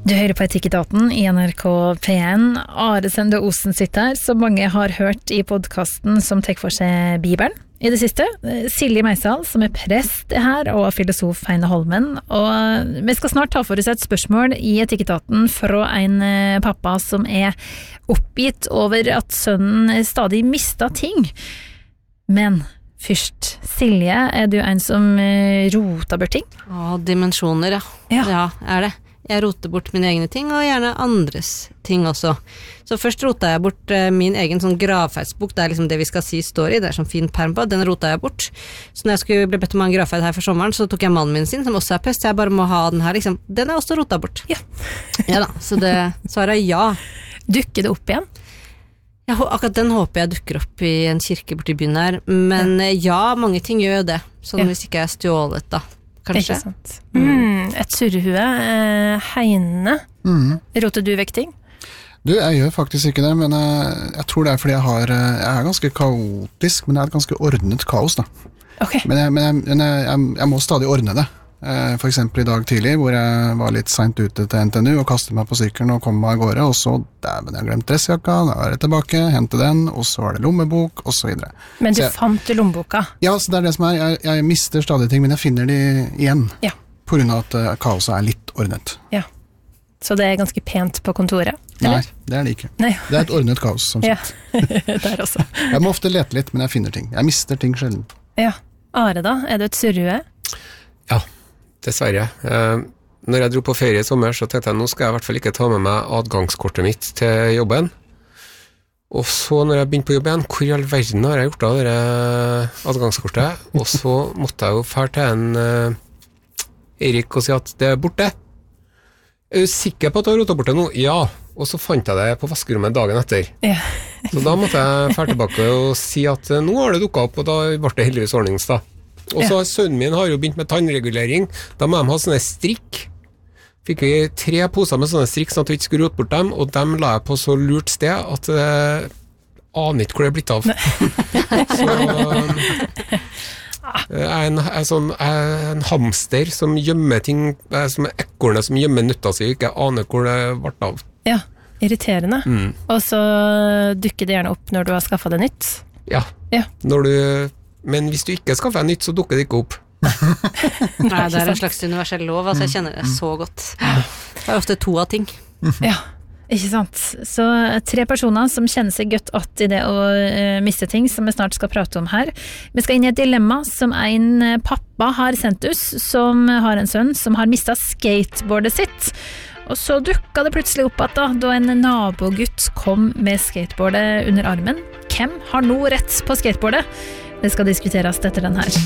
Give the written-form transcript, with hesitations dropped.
Du hører på Etikketaten I NRK P1. Are Sende Osen sitter her, som mange har hørt I podcasten som tek for seg Bibelen. I det siste, Silje Meisal, som prest her, og filosof Heine Holmen. Og vi skal snart ta for oss et spørsmål I Etikketaten fra en pappa som oppgitt over at sønnen stadig mistet ting. Men først, Silje, du en som roter bort ting? Dimensjoner, ja. Ja, det. Jeg roter bort mine egne ting, og gjerne andres ting også. Så først rotet jeg bort min egen sånn gravferdsbok, det liksom det vi skal si står I, det sånn fin perm på, den rotet jeg bort. Så når jeg skulle bli bedt om en gravferd her for sommeren, så tok jeg mannen min sin, som også prest, jeg bare må ha den her, liksom. Den også rotet bort. Ja. Ja da, så det svaret ja. Dukker det opp igjen? Ja, akkurat den håper jeg dukker opp I en kirke borte I byen her, men ja, mange ting gjør jo det, sånn hvis ikke jeg stjålet da. Kanskje. Ikke sant. Et surrehue, Heine. Roter du vekk ting? Du, jeg gjør faktisk ikke det, men jeg tror det fordi jeg ganske kaotisk, men det et ganske ordnet kaos da. Okay. Men jeg må stadig ordne det. For eksempel I dag tidlig, hvor jeg var litt sent ute til NTNU og kastet meg på sykkelen og kom meg av gårde, og så, men jeg glemt dressjakka, da var jeg tilbake, hentet den, og så var det lommebok, og så videre. Men du fant lommeboka? Ja, så det det som jeg mister stadig ting, men jeg finner de igjen, på grunn av at kaoset litt ordnet. Ja, så det ganske pent på kontoret? Eller? Nei, det det ikke. Nei. Det et ordnet kaos, som sagt. Der også. Jeg må ofte lete litt, men jeg finner ting. Jeg mister ting sjelden. Ja. Are da, du et surrehue? Ja. Dessverre. Når jeg dro på ferie I sommer, så tenkte jeg, nå skal jeg I hvert fall ikke ta med meg adgangskortet mitt til jobben. Og så når jeg begynte på jobben, hvor I all verden har jeg gjort av det adgangskortet? Og så måtte jeg jo fære til en Erik og si at det borte. Du sikker på at du har rotet bort det nå? Ja. Og så fant jeg det på vaskerommet dagen etter. Ja. Så da måtte jeg fære tilbake og si at nå har det dukket opp, og da ble det heldigvis ordnings da. Og så sønnen min har jo begynt med tannregulering. Da må de ha sånne strikk. Fikk vi 3 poser med sånne strikk, sånn at vi ikke skulle rote bort dem, og dem la jeg på så lurt sted at jeg aner ikke hvor det blitt av. Så jeg en hamster som gjemmer ting, som ekornet som gjemmer nøtta si, og ikke aner hvor det ble av. Ja, irriterende. Og så dukker det gjerne opp når du har skaffet det nytt. Ja. Men hvis du ikke skaffer deg nytt, så dukker det ikke opp. Nei, det en slags universell lov, altså jeg kjenner det så godt. Det ofte 2 av ting. Ja, ikke sant. Så 3 personer som kjenner seg godt att I det å miste ting, som vi snart skal prate om her. Vi skal inn I et dilemma som en pappa har sendt oss, som har en sønn som har mistet skateboardet sitt. Og så dukket det plutselig opp at da en nabogutt kom med skateboardet under armen. Hvem har nå rett på skateboardet? Det skal diskuteres etter den her.